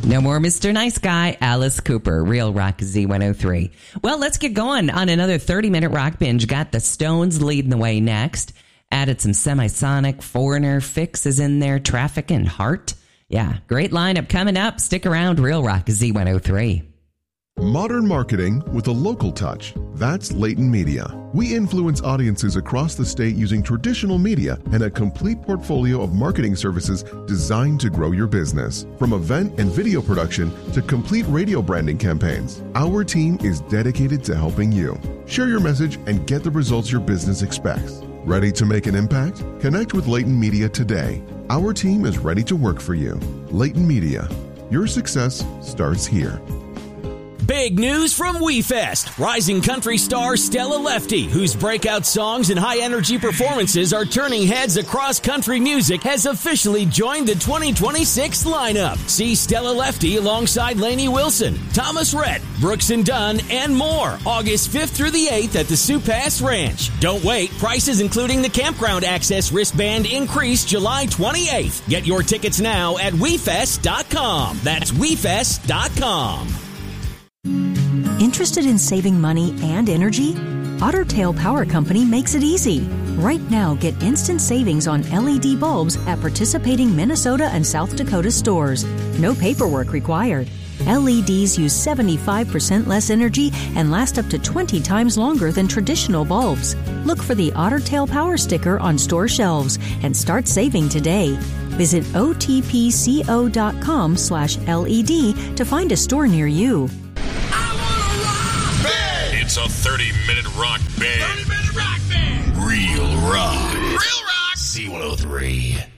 No more Mr. Nice Guy, Alice Cooper, Real Rock Z103. Well, let's get going on another 30-minute rock binge. Got the Stones leading the way next. Added some Semisonic, Foreigner, Fix is in there, Traffic, and Heart. Yeah, great lineup coming up. Stick around, Real Rock Z103. Modern marketing with a local touch. That's Leighton Media. We influence audiences across the state using traditional media and a complete portfolio of marketing services designed to grow your business. From event and video production to complete radio branding campaigns, our team is dedicated to helping you. Share your message and get the results your business expects. Ready to make an impact? Connect with Leighton Media today. Our team is ready to work for you. Leighton Media. Your success starts here. Big news from WeFest. Rising country star Stella Lefty, whose breakout songs and high-energy performances are turning heads across country music, has officially joined the 2026 lineup. See Stella Lefty alongside Lainey Wilson, Thomas Rhett, Brooks and Dunn, and more, August 5th through the 8th at the Sioux Pass Ranch. Don't wait. Prices including the campground access wristband increase July 28th. Get your tickets now at WeFest.com. That's WeFest.com. Interested in saving money and energy? Otter Tail Power Company makes it easy. Right now, get instant savings on LED bulbs at participating Minnesota and South Dakota stores. No paperwork required. LEDs use 75% less energy and last up to 20 times longer than traditional bulbs. Look for the Otter Tail Power sticker on store shelves and start saving today. Visit otpco.com/LED to find a store near you. It's a 30-minute rock band. 30-minute rock band. Real rock. Real rock. Z103.